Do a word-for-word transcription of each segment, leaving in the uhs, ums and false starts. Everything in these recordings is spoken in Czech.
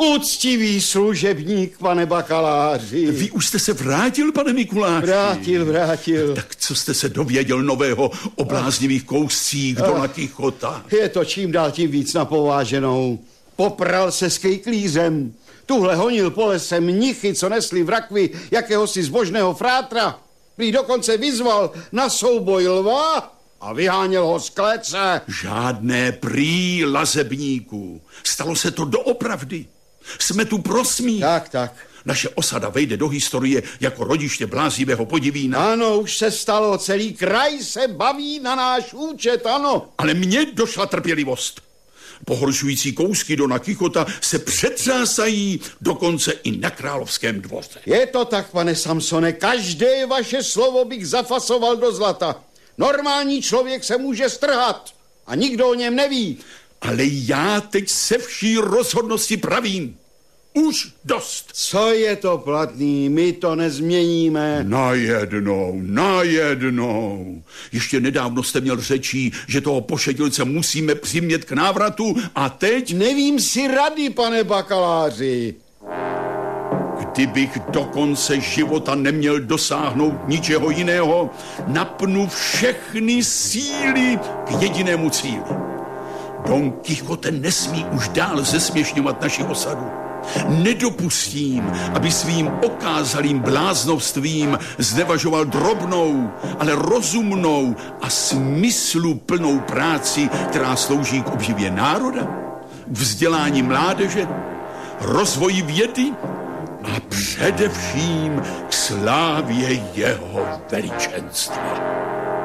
Úctivý služebník, pane bakaláři. Vy už jste se vrátil, pane Mikuláši? Vrátil, vrátil. Tak co jste se dověděl nového o bláznivých kouscích Dona Kichota? Je to čím dál tím víc napováženou. Popral se s kejklířem. Tuhle honil po lese mnichy, co nesli v rakvi jakéhosi zbožného frátra. Prý dokonce vyzval na souboj lva a vyháněl ho z klece. Žádné prý lazebníků. Stalo se to doopravdy. Jsme tu pro smích. Tak, tak. Naše osada vejde do historie jako rodiště bláznivého podivína. Ano, už se stalo. Celý kraj se baví na náš účet, ano. Ale mně došla trpělivost. Pohoršující kousky Dona Kichota se přetřásají dokonce i na královském dvoře. Je to tak, pane Samsone, každé vaše slovo bych zafasoval do zlata. Normální člověk se může strhat a nikdo o něm neví. Ale já teď se vší rozhodnosti pravím. Už dost. Co je to platný, my to nezměníme. Najednou, najednou. Ještě nedávno jste měl řečí, že toho pošetilce musíme přimět k návratu a teď... Nevím si rady, pane bakaláři. Kdybych do konce života neměl dosáhnout ničeho jiného, napnu všechny síly k jedinému cíli. Don Kichote nesmí už dál zesměšňovat naši osadu. Nedopustím, aby svým okázalým bláznovstvím znevažoval drobnou, ale rozumnou a smysluplnou práci, která slouží k obživě národa, k vzdělání mládeže, rozvoji vědy a především k slávě jeho veličenstva.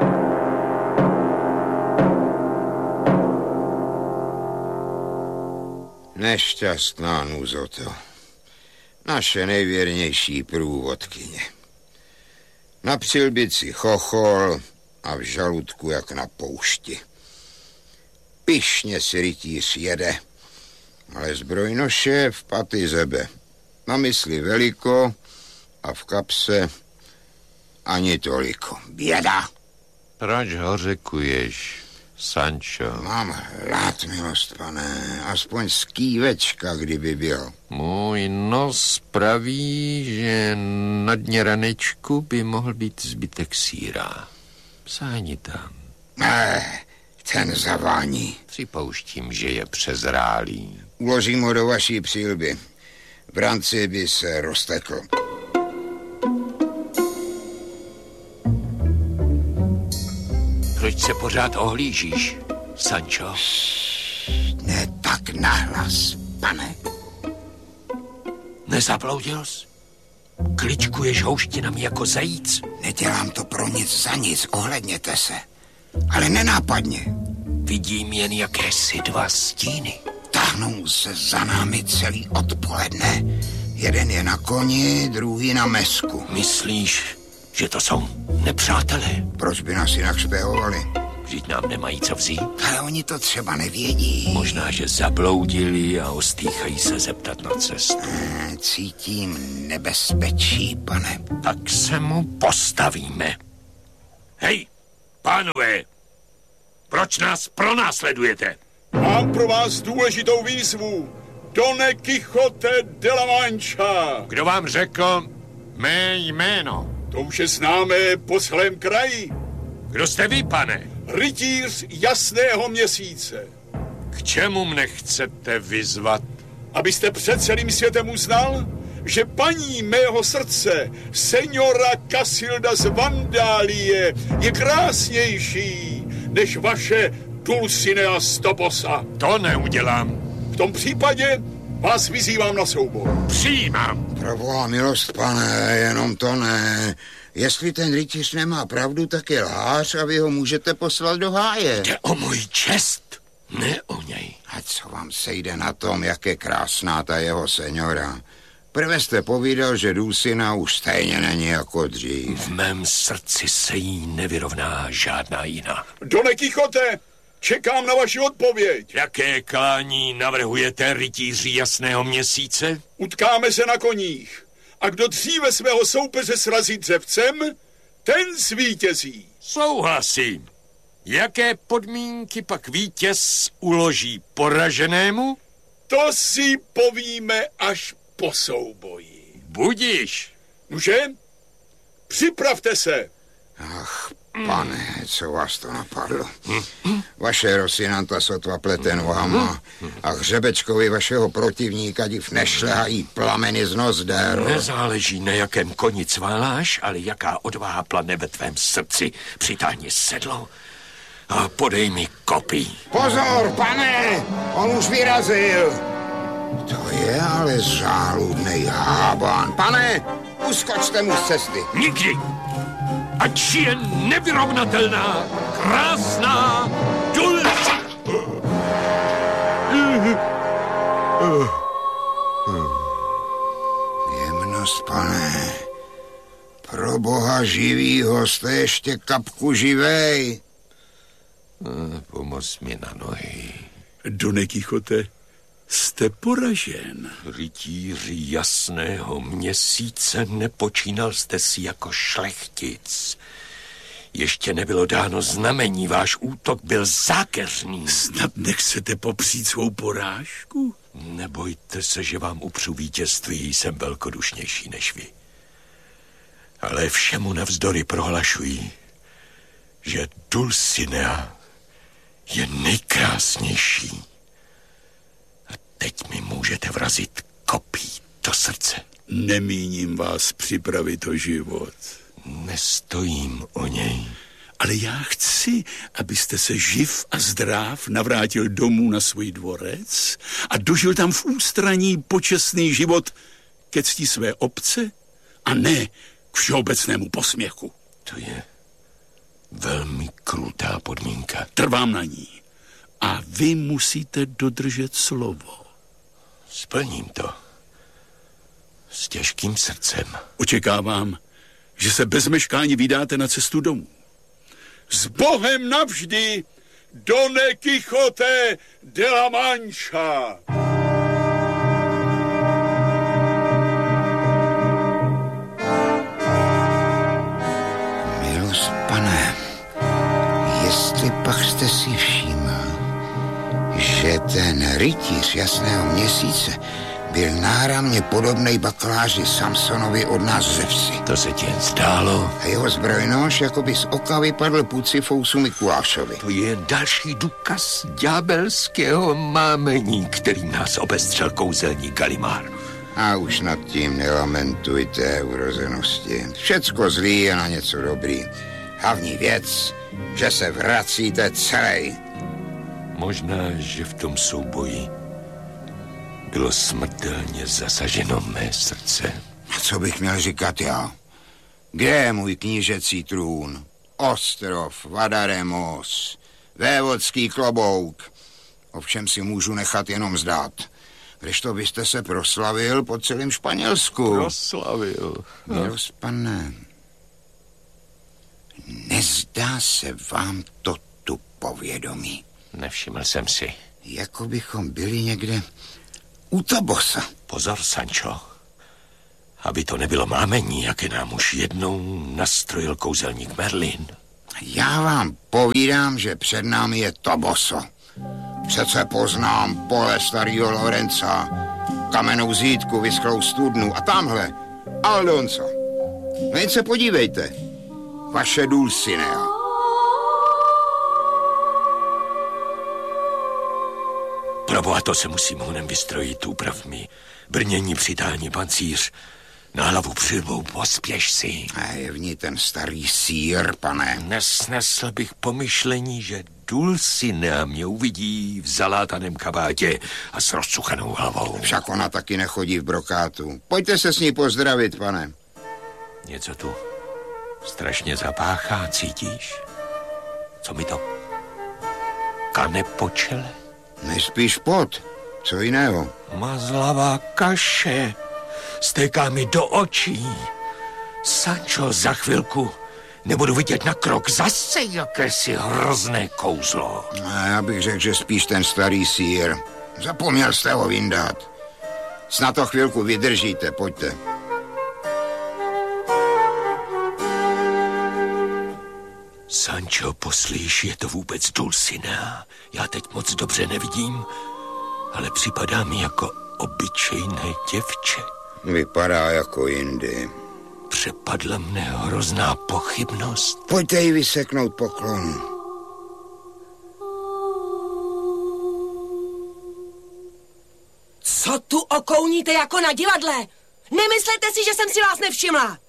Nešťastná Nuzoto, naše nejvěrnější průvodkyně. Na přilbici chochol a v žaludku jak na poušti. Pyšně si rytíř jede, ale zbrojnoše v paty zebe. Na mysli veliko a v kapse ani toliko. Běda. Proč ho řekuješ, Sancho? Mám hlad, milost pane, aspoň skývečka, kdyby byl. Můj nos praví, že na dně ranečku by mohl být zbytek sýra. Sáhni tam. Ne, ten zavání. Připouštím, že je přezrálý. Uložím ho do vaší přilby. V ranci by se roztekl. Proč se pořád ohlížíš, Sancho? Ne tak nahlas, pane. Nezabloudil jsi? Kličkuješ houštinami jako zajíc? Nedělám to pro nic za nic, ohledněte se. Ale nenápadně. Vidím jen jakési dva stíny. Táhnou se za námi celý odpoledne. Jeden je na koni, druhý na mesku. Myslíš, že to jsou nepřátelé? Proč by nás jinak špehovali? Vždyť nám nemají co vzít. Ale oni to třeba nevědí. Možná, že zabloudili a ostýchají se zeptat na cestu. E, cítím nebezpečí, pane. Tak se mu postavíme. Hej, pánové, proč nás pronásledujete? Mám pro vás důležitou výzvu. Done Kichote de la Mancha. Kdo vám řekl mé jméno? To už je známé po celém kraji. Kdo jste vy, pane? Rytíř jasného měsíce. K čemu mne chcete vyzvat? Abyste před celým světem uznal, že paní mého srdce, seniora Casilda z Vandálie, je krásnější než vaše Dulcinea z Tobosa. To neudělám. V tom případě vás vyzývám na soubor. Přijímám. Proboha milost, pane, jenom to ne. Jestli ten rytíř nemá pravdu, tak je lhář a vy ho můžete poslat do háje. Jde o můj čest, ne o něj. A co vám sejde na tom, jak je krásná ta jeho seniora? Prve jste povídal, že Dulcina už stejně není jako dřív. V mém srdci se jí nevyrovná žádná jiná. Done Kichote, čekám na vaši odpověď. Jaké klání navrhujete, rytíři jasného měsíce? Utkáme se na koních. A kdo dříve svého soupeře srazí dřevcem, ten zvítězí. Souhlasím. Jaké podmínky pak vítěz uloží poraženému? to si povíme až po souboji. Budíš. Nuže, připravte se. Ach, pane, co vás to napadlo? Vaše Rosinanta sotva plete nohama a hřebečkovi vašeho protivníka div nešlehají plameny z nozder. Nezáleží, na jakém koni cváláš, ale jaká odvaha plane ve tvém srdci. Přitáhni sedlo a podej mi kopí. Pozor, pane, on už vyrazil. To je ale záludnej hában. Pane, uskočte mu z cesty. Nikdy. Ať je nevyrovnatelná, krásná Dulce. Jemnost, pane. Pro boha živýho jste ještě kapku živej. Pomoz mi na nohy. Done Kichote, jste poražen. Rytíři jasného měsíce, nepočínal jste si jako šlechtic. Ještě nebylo dáno znamení, váš útok byl zákeřný. Snad nechcete popřít svou porážku? Nebojte se, že vám upřu vítězství, jsem velkodušnější než vy. Ale všemu navzdory prohlašuji, že Dulcinea je nejkrásnější. A teď mi můžete vrazit kopí do srdce. Nemíním vás připravit o život. Nestojím o něj. Ale já chci, abyste se živ a zdrav navrátil domů na svůj dvorec a dožil tam v ústraní počestný život ke cti své obce a ne k všeobecnému posměchu. To je velmi krutá podmínka. Trvám na ní. A vy musíte dodržet slovo. Splním to. S těžkým srdcem. Očekávám, že se bez meškání vydáte na cestu domů. S Bohem navždy, Done Kichote de la Mancha! Milost, pane, jestli pak jste si všímal, že ten rytíř jasného měsíce byl náramně podobnej bakaláři Samsonovi od nás ze vsi. To se ti jen zdálo. A jeho zbrojnož jako by z oka vypadl Pucifousu Mikulášovi. To je další důkaz ďábelského mámení, který nás obestřel kouzelník Galimár. A už nad tím nelamentujte, urozenosti. Všecko zlý je na něco dobrý. Hlavní věc, že se vracíte celej. Možná, že v tom souboji bylo smrtelně zasaženo mé srdce. A co bych měl říkat já? Kde je můj knížecí trůn? Ostrov, Vadaremos, vévodský klobouk. Ovšem si můžu nechat jenom zdát. Kdežto byste se proslavil po celém Španělsku. Proslavil. Milost, pane, nezdá se vám to tu povědomí? Nevšiml jsem si. Jako bychom byli někde u Tobosa. Pozor, Sancho. Aby to nebylo mámení, jaké nám už jednou nastrojil kouzelník Merlin. Já vám povídám, že před námi je Toboso. Přece poznám pole starého Lorenza, kamennou zítku, vyschlou studnu a tamhle Aldonca. No jen se podívejte. Vaše Dulcinea. Proboha, to se musím honem vystrojit, uprav mi brnění, přitání pancíř, na hlavu přilbou, pospěš si. A je v ní ten starý sýr, pane. Nesnesl bych pomyšlení, že Dulcinea mě uvidí v zalátaném kabátě a s rozcuchanou hlavou. Však ona taky nechodí v brokátu. Pojďte se s ní pozdravit, pane. Něco tu strašně zapáchá, cítíš? Co mi to kane po čele? Nejspíš pot. Co jiného? Mazlavá kaše. Stéká mi do očí. Sancho, za chvilku nebudu vidět na krok. Zase jakési hrozné kouzlo. A já bych řekl, že spíš ten starý sýr. Zapomněl jste ho vyndat. Snad to chvilku vydržíte, pojďte. Sancho, poslíš, je to vůbec Dulcinea? Já teď moc dobře nevidím. ale připadá mi jako obyčejné děvče. Vypadá jako jindy. Přepadla mne hrozná pochybnost. Pojďte jí vyseknout poklon. Co tu okouníte jako na divadle? Nemyslete si, že jsem si vás nevšimla?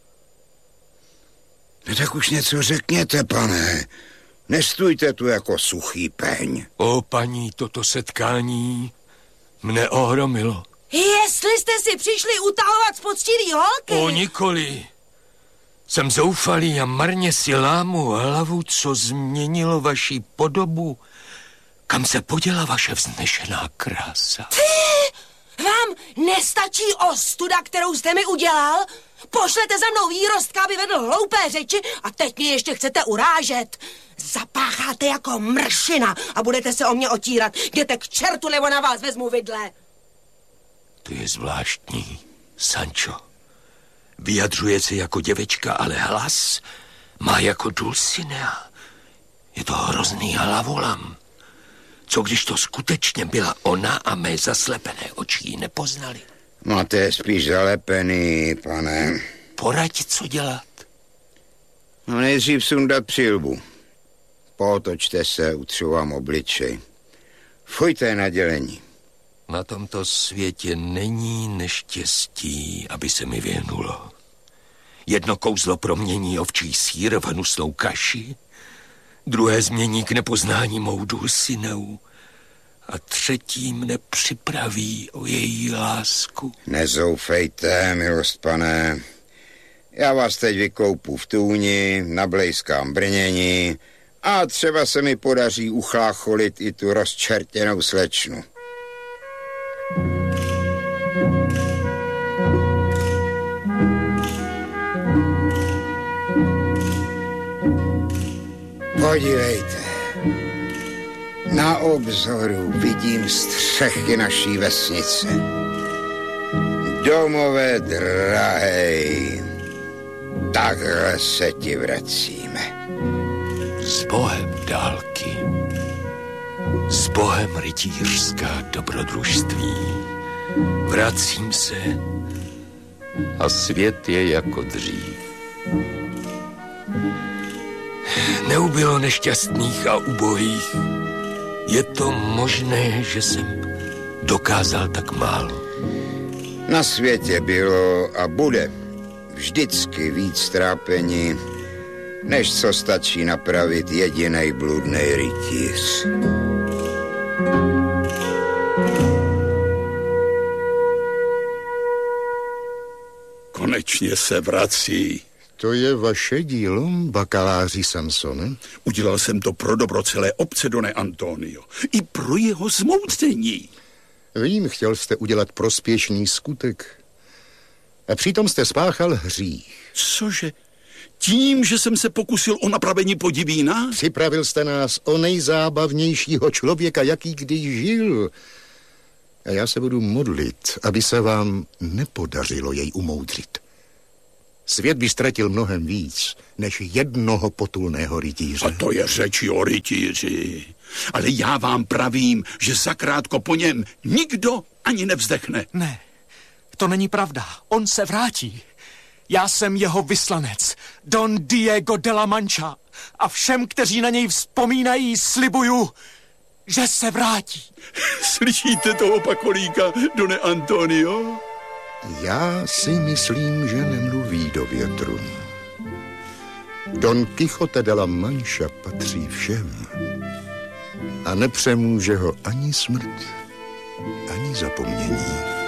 No tak už něco řekněte, pane. Nestůjte tu jako suchý peň. O, paní, toto setkání mne ohromilo. Jestli jste si přišli utahovat z poctivý holky... O, nikoli. Jsem zoufalý a marně si lámu hlavu, co změnilo vaši podobu. Kam se poděla vaše vznešená krása? Ty! Vám nestačí ostuda, kterou jste mi udělal? Pošlete za mnou výrostka, aby vedl hloupé řeči a teď mě ještě chcete urážet. Zapácháte jako mršina a budete se o mě otírat. Jděte k čertu, nebo na vás vezmu vidle. To je zvláštní, Sancho. Vyjadřuje se jako děvečka, ale hlas má jako Dulcinea. Je to hrozný hlavolam. Co když to skutečně byla ona a mé zaslepené oči ji nepoznali? Máte spíš zalepený, pane. Poraď, co dělat. No nejdřív sundat přilbu. Pootočte se, utřu vám obličej. Fuňte na dělení. Na tomto světě není neštěstí, aby se mi věnulo. Jedno kouzlo promění ovčí sýr v hnusnou kaši, druhé změní k nepoznání mou Dulcineu a třetí mne připraví o její lásku. Nezoufejte, milost pane. Já vás teď vykoupu v tůni, nablejskám brnění a třeba se mi podaří uchlácholit i tu rozčertěnou slečnu. Podívejte, na obzoru vidím střechy naší vesnice. Domové drahej, takhle se ti vracíme. S Bohem dálky, s Bohem rytířská dobrodružství. Vracím se a svět je jako dřív. Neubylo nešťastných a ubohých. Je to možné, že jsem dokázal tak málo? Na světě bylo a bude vždycky víc trápení, než co stačí napravit jedinej bludnej rytíř. Konečně se vrací. To je vaše dílo, bakaláři Sansone? Udělal jsem to pro dobro celé obce, Done Antonio. I pro jeho zmoudření. Vím, chtěl jste udělat prospěšný skutek. A přitom jste spáchal hřích. Cože? Tím, že jsem se pokusil o napravení podivína? Připravil jste nás o nejzábavnějšího člověka, jaký kdy žil. A já se budu modlit, aby se vám nepodařilo jej umoudřit. Svět by ztratil mnohem víc, než jednoho potulného rytíře. A to je řeči o rytíři. Ale já vám pravím, že zakrátko po něm nikdo ani nevzdechne. Ne, to není pravda. On se vrátí. Já jsem jeho vyslanec, Don Diego de la Mancha. A všem, kteří na něj vzpomínají, slibuju, že se vrátí. Slyšíte toho pakolíka, Done Antonio? Já si myslím, že nemluví do větru. Don Quixote de la Mancha patří všem a nepřemůže ho ani smrt, ani zapomnění.